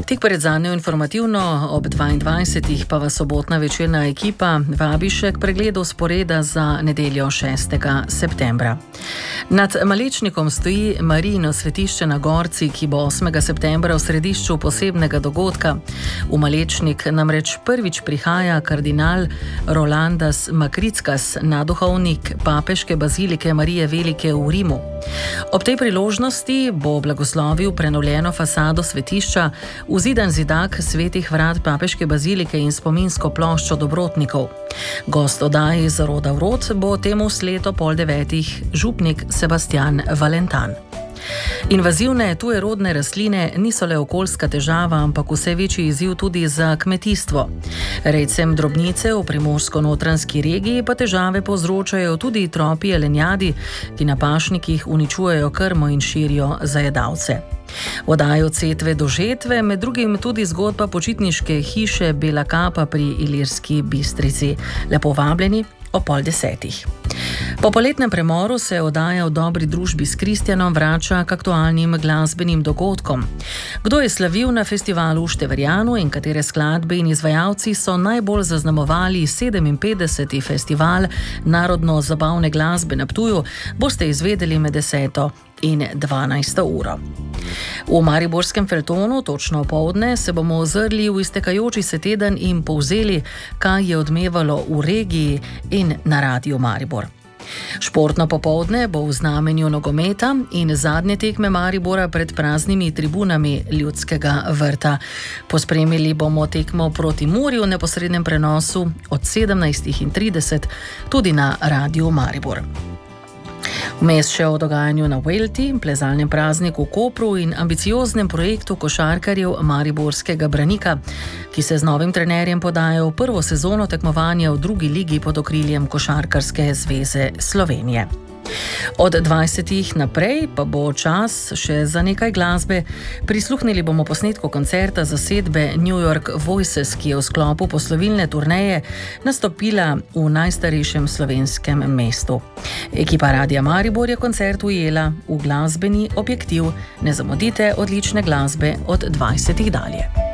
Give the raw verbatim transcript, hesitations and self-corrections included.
Tik pred zadnjo informativno ob dvaindvajsetih pa vas sobotna večerna ekipa vabi še k pregledu sporeda za nedeljo šestega septembra. Nad Malečnikom stoji Marijino svetišče na Gorci, ki bo osmega septembra v središču posebnega dogodka. V Malečnik namreč prvič prihaja kardinal Rolandas Makrickas, naduhovnik papeške bazilike Marije Velike v Rimu. Ob tej priložnosti bo blagoslovil prenovljeno fasado svetišča, vzidan zidak svetih vrat papeške bazilike in spominsko ploščo dobrotnikov. Gost oddaji z roda v rod bo temu sled ob pol devetih župnik Sebastian Valentan. Invazivne tujerodne rastline niso le okoljska težava, ampak vse večji izziv tudi za kmetijstvo. Rejcem drobnice v primorsko-notranjski regiji pa težave povzročajo tudi tropi jelenjadi, ki na pašnikih uničujejo krmo in širijo zajedavce. V oddaji od setve do žetve med drugim tudi zgodba počitniške hiše Bela kapa pri Ilirski Bistrici. Lepo vabljeni o pol desetih. Po poletnem premoru se oddaja v dobri družbi s Kristjanom vrača k aktualnim glasbenim dogodkom. Kdo je slavil na festivalu v Števerjanu in katere skladbe in izvajalci so najbolj zaznamovali sedeminpetdeseti festival narodno-zabavne glasbe na Ptuju, boste izvedeli med deseto in dvanajsto uro. V mariborskem Feljtonu, točno opoldne, se bomo ozrli v iztekajoči se teden in povzeli, kaj je odmevalo v regiji in na Radiu Maribor. Športno popoldne bo v znamenju nogometa in zadnje tekme Maribora pred praznimi tribunami Ljudskega vrta. Pospremili bomo tekmo proti Muri v neposrednem prenosu od sedemnajstih trideset tudi na Radiu Maribor. Vmes še o dogajanju na Velti, plezalnem prazniku v Kopru in ambicioznem projektu košarkarjev mariborskega Branika, ki se z novim trenerjem podajo v prvo sezono tekmovanja v drugi ligi pod okriljem Košarkarske zveze Slovenije. Od dvajsetih naprej pa bo čas še za nekaj glasbe. Prisluhnili bomo posnetku koncerta zasedbe New York Voices, ki je v sklopu poslovilne turneje nastopila v najstarejšem slovenskem mestu. Ekipa Radia Maribor je koncert ujela v glasbeni objektiv. Ne zamudite odlične glasbe od dvajsetih dalje.